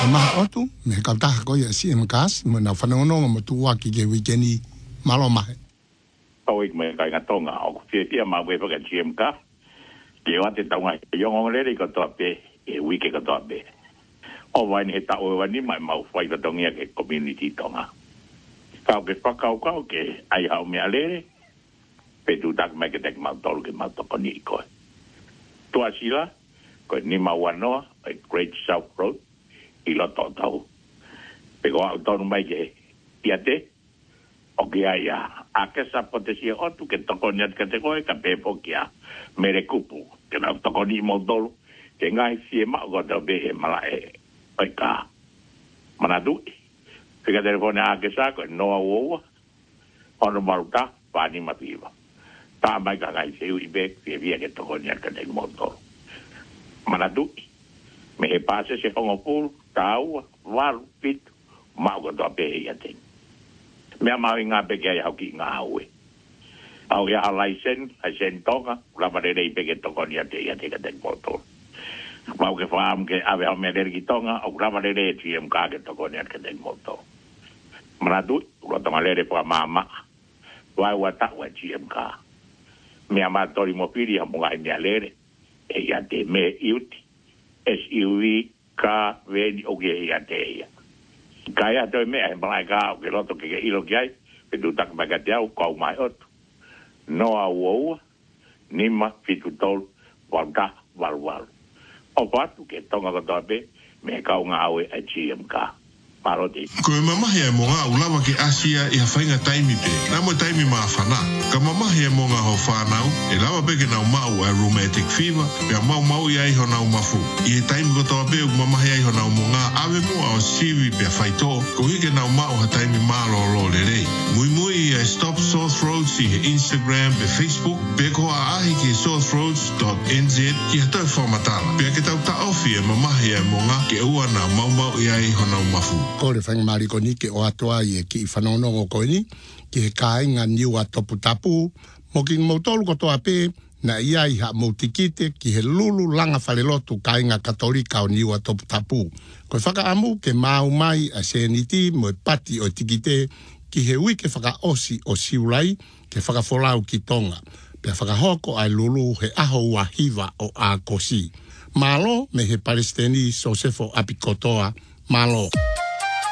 Ma otu, me kautaha ko ia CMKs, mo na whanaononga mo tuwa ki ke wikeni malo mahe. Tau ik me kai ngatonga, o whia ma wepa ka CMK, ke o te taunga, yongo rere ko toa pe, e wike ko toa pe. O waini he tau e wani mai mau whai ka tongia ke community tonga. Kau ke whakau ke ai hau mea lere, pe tu tak me ke tek mau tolu ke mau toko ni koe. Tua sila, koe ni mau wanoa, e Great South Road, i lo tau. Pe ko au tonu mai ke ia te, o ke ai a ke sa potensia otu ke toko ni at te koe, ka pepo ki a mere kupu, ke nau toko ni mau tolu, ke ngai fie mau ko tau behe mala e, oi ka, mana dui. Fika telefone a ke sa, koe noa uoua, ono maruta, pani matiwa. Tā mai ka ngai se ui be, fie via ke toko ni at te mau tolu. Mana dui. Me he pase se hongo pulu, tāua, waru, pitu, mau ka toa pehe ia te. Mea mau i ngā peke ai hau ki ngā aue. Au ia halai sen tonga, ramarere i peke toko ni ate ia te ka te motor. Mau ke whaam ke awe hau mea ki tonga, au ramarere e tiam kā ke toko ni ate ka te motor. Mana tui, rotonga lere pua mama, wai wa tau e tiam kā. Mea maa tori mo piri ha munga i mea lere, e ia te me iuti. SUV ka veni o ke ia te ia. Ka ia toi mea he malai ka o ke loto ke ilo ki ai, pe tu tak maka te au kau mai otu. Noa uoua, nima fitu tolu, walka, walu. O patu ke tonga katoa pe, me kau ngā aue a GMK. Maroti. Koe mamahi e mo ngā ulawa ke Asia i hawhainga taimi pe. Nā mo taimi maa whana. Ka mamahi e mo ngā ho whanau, e lawa peke nau mau a rheumatic fever, pia mau i aiho nau mafu. I he taimi kotoa pe, mamahi aiho nau mo ngā awe mua o siwi pia whaito, ko hike nau mau ha taimi maa lo le rei. Mui e Stop Sore Throats i he Instagram pe Facebook, pe ko a ahi ki sorethroats.nz ki hatau whamatala. Pia ke tau ta ofi e mamahi e mo ngā ke ua nau mau i aiho nau mafu. Ko le whainga mariko ni ke o atoa i e ki i whanonongo koe ni, ki he kāinga niu a topu tapu, mo ki mautolu kotoa pē, na ia i ha mautikite ki he lulu langa whalelotu kāinga katolika o niu a topu tapu. Koe whakaamu ke mau mai a seniti mo e pati o tikite, ki he wike whakaosi o siulai, ke whakafolau ki tonga. Pea whakahoko ai lulu he aho ua hiva o a kosi. Malo me he Palestini Sosefo Apikotoa, malo.